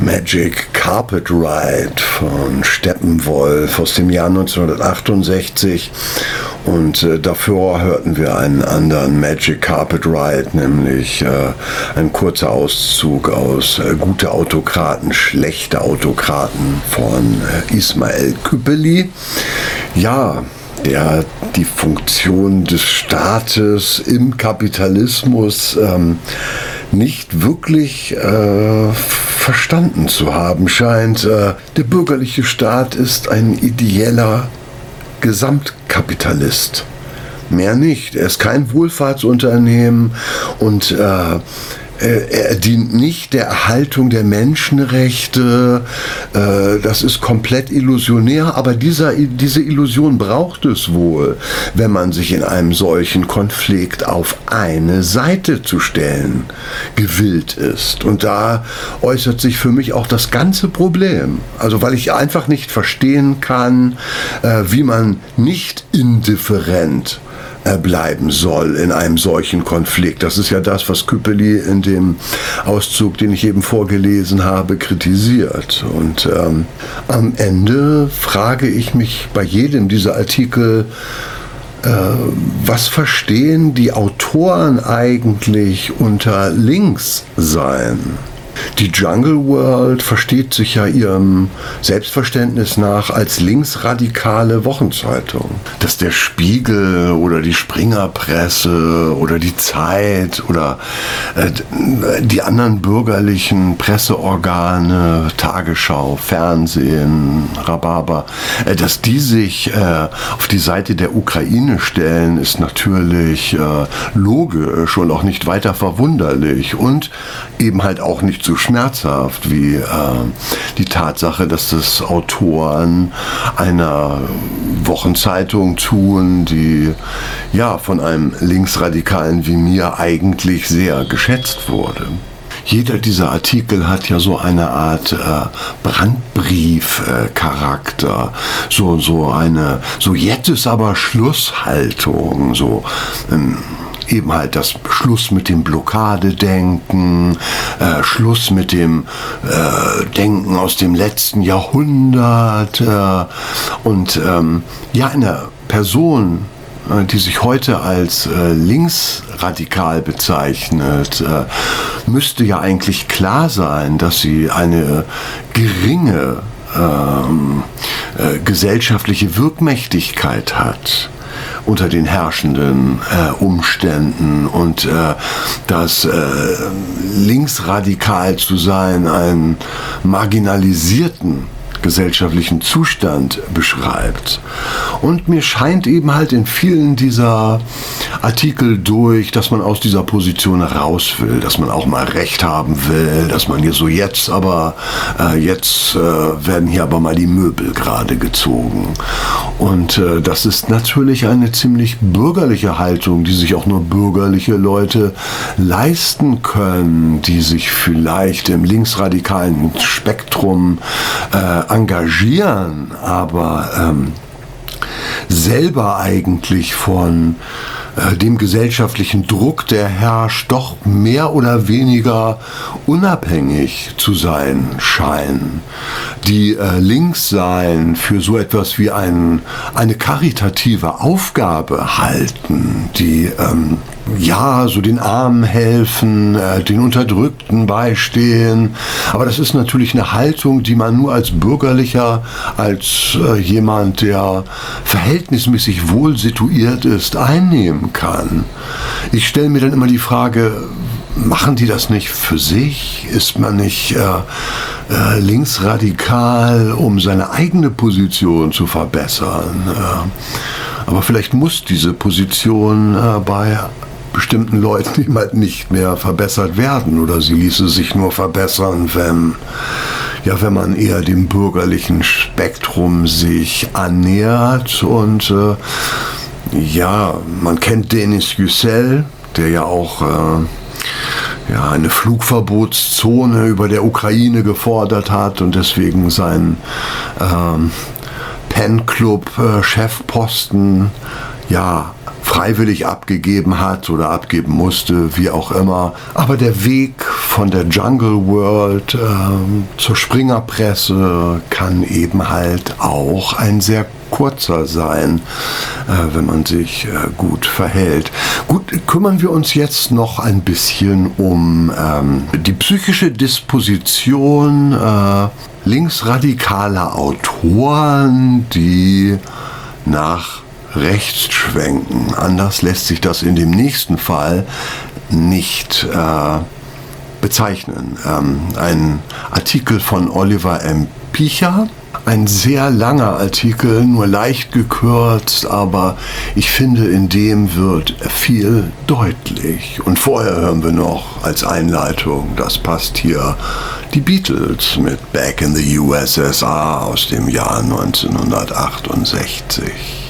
Magic Carpet Ride von Steppenwolf aus dem Jahr 1968. Und davor hörten wir einen anderen Magic Carpet Ride, nämlich ein kurzer Auszug aus Gute Autokraten, schlechte Autokraten von Ismail Küppeli. Ja, der die Funktion des Staates im Kapitalismus nicht wirklich verstanden zu haben scheint. Der bürgerliche Staat ist ein ideeller Gesamtkapitalist. Mehr nicht. Er ist kein Wohlfahrtsunternehmen und er dient nicht der Erhaltung der Menschenrechte. Das ist komplett illusionär, aber diese Illusion braucht es wohl, wenn man sich in einem solchen Konflikt auf eine Seite zu stellen gewillt ist. Und da äußert sich für mich auch das ganze Problem. Also weil ich einfach nicht verstehen kann, wie man nicht indifferent bleiben soll in einem solchen Konflikt. Das ist ja das, was Küppeli in dem Auszug, den ich eben vorgelesen habe, kritisiert. Und am Ende frage ich mich bei jedem dieser Artikel, was verstehen die Autoren eigentlich unter Linkssein? Die Jungle World versteht sich ja ihrem Selbstverständnis nach als linksradikale Wochenzeitung. Dass der Spiegel oder die Springerpresse oder die Zeit oder die anderen bürgerlichen Presseorgane, Tagesschau, Fernsehen, Rhabarber, dass die sich auf die Seite der Ukraine stellen, ist natürlich logisch und auch nicht weiter verwunderlich und eben halt auch nicht so schmerzhaft wie die Tatsache, dass das Autoren einer Wochenzeitung tun, die ja von einem Linksradikalen wie mir eigentlich sehr geschätzt wurde. Jeder dieser Artikel hat ja so eine Art Brandbrief-Charakter, so jetzt ist aber Schlusshaltung, eben halt das Schluss mit dem Blockadedenken, Schluss mit dem Denken aus dem letzten Jahrhundert und eine Person, die sich heute als linksradikal bezeichnet, müsste ja eigentlich klar sein, dass sie eine geringe gesellschaftliche Wirkmächtigkeit hat unter den herrschenden Umständen und dass linksradikal zu sein einen marginalisierten gesellschaftlichen Zustand beschreibt. Und mir scheint eben halt in vielen dieser Artikel durch, dass man aus dieser Position raus will, dass man auch mal Recht haben will, dass man hier so jetzt werden hier aber mal die Möbel gerade gezogen. Und das ist natürlich eine ziemlich bürgerliche Haltung, die sich auch nur bürgerliche Leute leisten können, die sich vielleicht im linksradikalen Spektrum engagieren, aber selber eigentlich von dem gesellschaftlichen Druck, der herrscht, doch mehr oder weniger unabhängig zu sein scheinen. Die Linkssein für so etwas wie eine karitative Aufgabe halten, die so den Armen helfen, den Unterdrückten beistehen. Aber das ist natürlich eine Haltung, die man nur als Bürgerlicher, als jemand, der verhältnismäßig wohl situiert ist, einnehmen kann. Ich stelle mir dann immer die Frage, machen die das nicht für sich? Ist man nicht linksradikal, um seine eigene Position zu verbessern? Aber vielleicht muss diese Position bei bestimmten Leuten eben halt nicht mehr verbessert werden oder sie ließe sich nur verbessern, wenn man eher dem bürgerlichen Spektrum sich annähert und man kennt Denis Yücel, der ja auch eine Flugverbotszone über der Ukraine gefordert hat und deswegen seinen Pen-Club-Chefposten freiwillig abgegeben hat oder abgeben musste, wie auch immer. Aber der Weg von der Jungle World zur Springerpresse kann eben halt auch ein sehr kurzer sein, wenn man sich gut verhält. Gut, kümmern wir uns jetzt noch ein bisschen um die psychische Disposition linksradikaler Autoren, die nach rechts schwenken. Anders lässt sich das in dem nächsten Fall nicht bezeichnen. Ein Artikel von Oliver M. Picher, ein sehr langer Artikel, nur leicht gekürzt, aber ich finde, in dem wird viel deutlich. Und vorher hören wir noch als Einleitung, das passt hier, die Beatles mit Back in the USSR aus dem Jahr 1968.